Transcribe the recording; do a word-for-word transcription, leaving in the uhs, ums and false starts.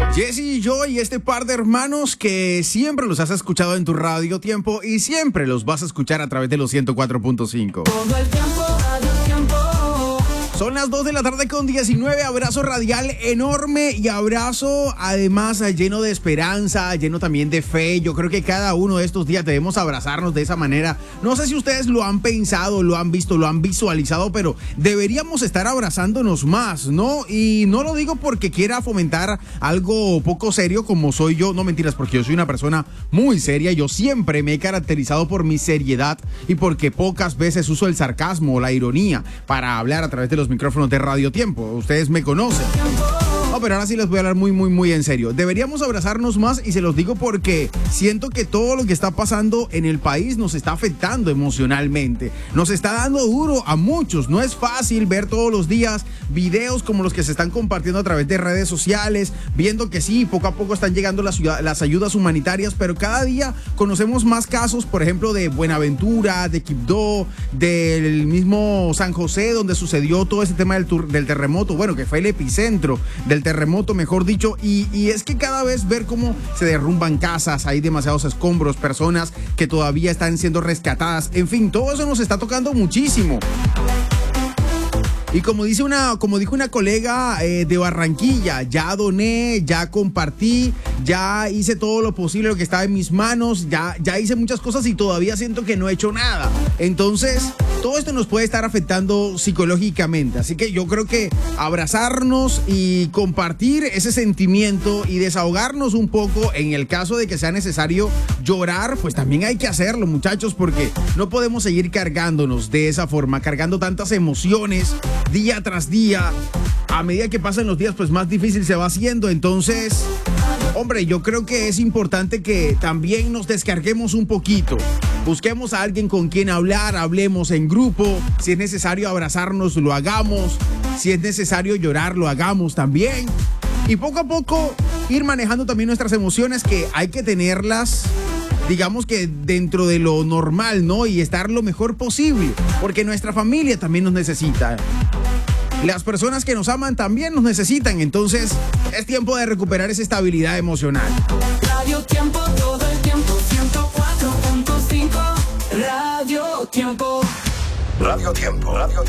Jessy, yo y este par de hermanos que siempre los has escuchado en tu radio tiempo y siempre los vas a escuchar a través de los ciento cuatro punto cinco. Todo el tiempo, radio tiempo. Son las dos de la tarde con diecinueve. Abrazo radial enorme y abrazo además lleno de esperanza, lleno también de fe. Yo creo que cada uno de estos días debemos abrazarnos de esa manera. No sé si ustedes lo han pensado, lo han visto, lo han visualizado, pero deberíamos estar abrazándonos más, ¿no? Y no lo digo porque quiera fomentar algo poco serio como soy yo. No, mentiras, porque yo soy una persona muy seria. Yo siempre me he caracterizado por mi seriedad y porque pocas veces uso el sarcasmo o la ironía para hablar a través de los micrófonos de Radio Tiempo. Ustedes me conocen. No, pero ahora sí les voy a hablar muy, muy, muy en serio. Deberíamos abrazarnos más y se los digo porque siento que todo lo que está pasando en el país nos está afectando emocionalmente. Nos está dando duro a muchos. No es fácil ver todos los días videos como los que se están compartiendo a través de redes sociales, viendo que sí, poco a poco están llegando las, las ayudas humanitarias, pero cada día conocemos más casos, por ejemplo, de Buenaventura, de Quibdó, del mismo San José, donde sucedió todo ese tema del, del terremoto, bueno, que fue el epicentro del terremoto, mejor dicho, y, y es que cada vez ver cómo se derrumban casas, hay demasiados escombros, personas que todavía están siendo rescatadas, en fin, todo eso nos está tocando muchísimo. Y como dice una, como dijo una colega eh, de Barranquilla, ya doné, ya compartí, ya hice todo lo posible, lo que estaba en mis manos, ya, ya hice muchas cosas y todavía siento que no he hecho nada. Entonces, todo esto nos puede estar afectando psicológicamente. Así que yo creo que abrazarnos y compartir ese sentimiento y desahogarnos un poco en el caso de que sea necesario llorar, pues también hay que hacerlo, muchachos, porque no podemos seguir cargándonos de esa forma, cargando tantas emociones día tras día. A medida que pasan los días, pues más difícil se va haciendo. Entonces, hombre, yo creo que es importante que también nos descarguemos un poquito. Busquemos a alguien con quien hablar, hablemos en grupo. Si es necesario abrazarnos, lo hagamos. Si es necesario llorar, lo hagamos también. Y poco a poco ir manejando también nuestras emociones, que hay que tenerlas, digamos que dentro de lo normal, ¿no? Y estar lo mejor posible, porque nuestra familia también nos necesita. Las personas que nos aman también nos necesitan, entonces es tiempo de recuperar esa estabilidad emocional. Radio Tiempo, todo el tiempo, ciento cuatro punto cinco. Radio Tiempo. Radio Tiempo. Radio Tiempo.